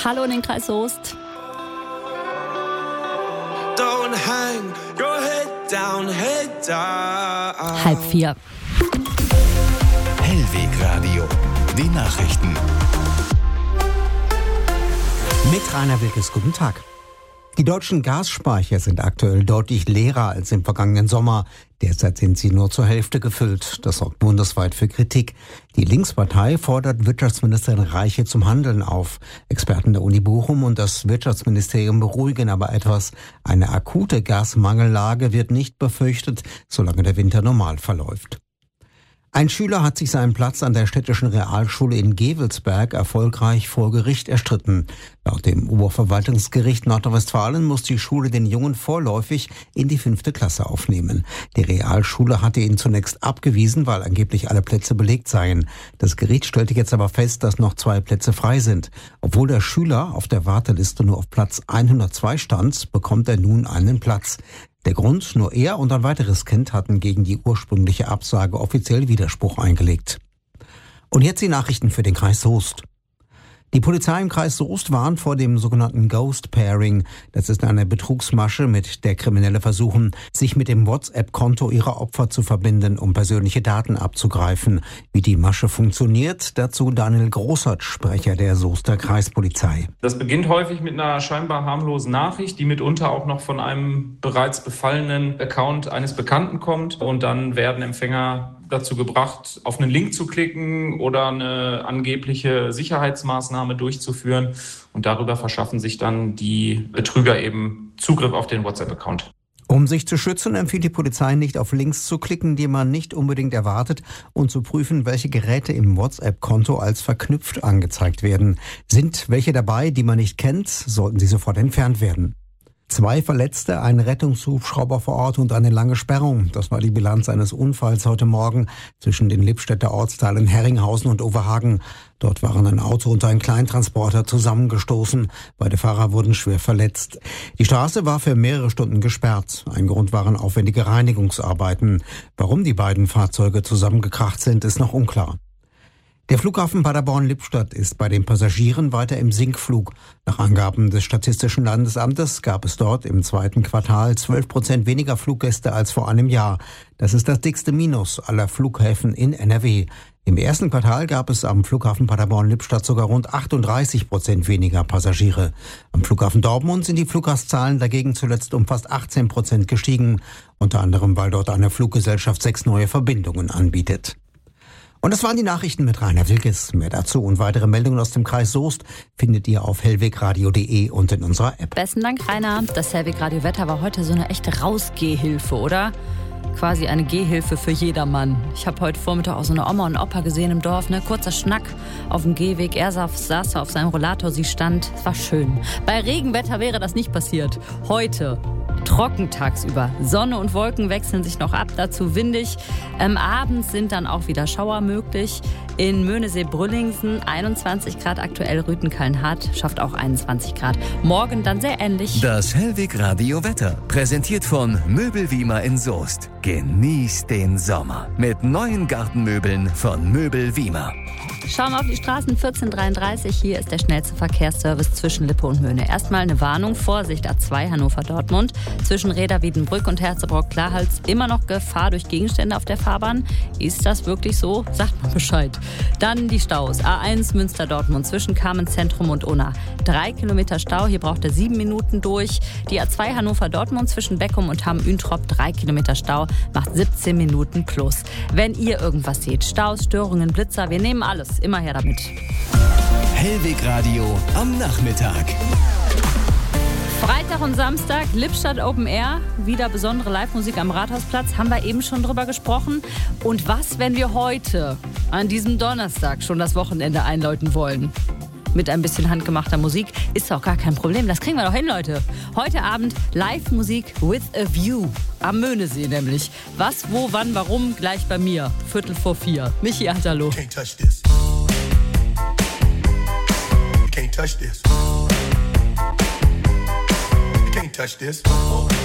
Hallo in den Kreis Soest. Don't hang your head down, head down. 3:30. Hellwegradio, die Nachrichten. Mit Rainer Wilkes, guten Tag. Die deutschen Gasspeicher sind aktuell deutlich leerer als im vergangenen Sommer. Derzeit sind sie nur zur Hälfte gefüllt. Das sorgt bundesweit für Kritik. Die Linkspartei fordert Wirtschaftsministerin Reiche zum Handeln auf. Experten der Uni Bochum und das Wirtschaftsministerium beruhigen aber etwas. Eine akute Gasmangellage wird nicht befürchtet, solange der Winter normal verläuft. Ein Schüler hat sich seinen Platz an der städtischen Realschule in Gevelsberg erfolgreich vor Gericht erstritten. Laut dem Oberverwaltungsgericht Nordrhein-Westfalen muss die Schule den Jungen vorläufig in die 5. Klasse aufnehmen. Die Realschule hatte ihn zunächst abgewiesen, weil angeblich alle Plätze belegt seien. Das Gericht stellte jetzt aber fest, dass noch 2 Plätze frei sind. Obwohl der Schüler auf der Warteliste nur auf Platz 102 stand, bekommt er nun einen Platz. Der Grund, nur er und ein weiteres Kind hatten gegen die ursprüngliche Absage offiziell Widerspruch eingelegt. Und jetzt die Nachrichten für den Kreis Soest. Die Polizei im Kreis Soest warnt vor dem sogenannten Ghost Pairing. Das ist eine Betrugsmasche, mit der Kriminelle versuchen, sich mit dem WhatsApp-Konto ihrer Opfer zu verbinden, um persönliche Daten abzugreifen. Wie die Masche funktioniert, dazu Daniel Großert, Sprecher der Soester Kreispolizei. Das beginnt häufig mit einer scheinbar harmlosen Nachricht, die mitunter auch noch von einem bereits befallenen Account eines Bekannten kommt. Und dann werden Empfänger dazu gebracht, auf einen Link zu klicken oder eine angebliche Sicherheitsmaßnahme durchzuführen. Und darüber verschaffen sich dann die Betrüger eben Zugriff auf den WhatsApp-Account. Um sich zu schützen, empfiehlt die Polizei nicht auf Links zu klicken, die man nicht unbedingt erwartet, und zu prüfen, welche Geräte im WhatsApp-Konto als verknüpft angezeigt werden. Sind welche dabei, die man nicht kennt, sollten sie sofort entfernt werden. 2 Verletzte, ein Rettungshubschrauber vor Ort und eine lange Sperrung. Das war die Bilanz eines Unfalls heute Morgen zwischen den Lippstädter Ortsteilen Herringhausen und Overhagen. Dort waren ein Auto und ein Kleintransporter zusammengestoßen. Beide Fahrer wurden schwer verletzt. Die Straße war für mehrere Stunden gesperrt. Ein Grund waren aufwendige Reinigungsarbeiten. Warum die beiden Fahrzeuge zusammengekracht sind, ist noch unklar. Der Flughafen Paderborn-Lippstadt ist bei den Passagieren weiter im Sinkflug. Nach Angaben des Statistischen Landesamtes gab es dort im 2. Quartal 12% weniger Fluggäste als vor einem Jahr. Das ist das dickste Minus aller Flughäfen in NRW. Im 1. Quartal gab es am Flughafen Paderborn-Lippstadt sogar rund 38% weniger Passagiere. Am Flughafen Dortmund sind die Fluggastzahlen dagegen zuletzt um fast 18% gestiegen. Unter anderem, weil dort eine Fluggesellschaft 6 neue Verbindungen anbietet. Und das waren die Nachrichten mit Rainer Wilkes. Mehr dazu und weitere Meldungen aus dem Kreis Soest findet ihr auf hellwegradio.de und in unserer App. Besten Dank, Rainer. Das Hellwegradio-Wetter war heute so eine echte Rausgehhilfe, oder? Quasi eine Gehhilfe für jedermann. Ich habe heute Vormittag auch so eine Oma und Opa gesehen im Dorf. Kurzer Schnack auf dem Gehweg. Er saß auf seinem Rollator, sie stand. Es war schön. Bei Regenwetter wäre das nicht passiert. Heute trocken tagsüber. Sonne und Wolken wechseln sich noch ab, dazu windig. Abends sind dann auch wieder Schauer möglich. In Möhnesee-Brüllingsen 21 Grad aktuell, Rüthen-Kallenhardt schafft auch 21 Grad. Morgen dann sehr ähnlich. Das Hellwegradio-Wetter, präsentiert von Möbelwiemer in Soest. Genießt den Sommer mit neuen Gartenmöbeln von Möbelwiemer. Schauen wir auf die Straßen, 14:33. Hier ist der schnellste Verkehrsservice zwischen Lippe und Möhne. Erstmal eine Warnung, Vorsicht, A2 Hannover-Dortmund. Zwischen Reda-Wiedenbrück und Herzebrock-Klarhals immer noch Gefahr durch Gegenstände auf der Fahrbahn. Ist das wirklich so? Sagt mal Bescheid. Dann die Staus. A1 Münster-Dortmund zwischen Carmen-Zentrum und Unna. 3 Kilometer Stau, hier braucht er 7 Minuten durch. Die A2 Hannover-Dortmund zwischen Beckum und Hamm-Üntrop, 3 Kilometer Stau, macht 17 Minuten plus. Wenn ihr irgendwas seht, Staus, Störungen, Blitzer, wir nehmen alles. Immer her damit. Hellwegradio am Nachmittag. Freitag und Samstag, Lippstadt Open Air. Wieder besondere Live-Musik am Rathausplatz. Haben wir eben schon drüber gesprochen. Und was, wenn wir heute, an diesem Donnerstag, schon das Wochenende einläuten wollen? Mit ein bisschen handgemachter Musik ist auch gar kein Problem. Das kriegen wir doch hin, Leute. Heute Abend Live-Musik with a View. Am Möhnesee nämlich. Was, wo, wann, warum? Gleich bei mir. 3:45. Michi, hallo. Can't touch this. You can't touch this. You can't touch this.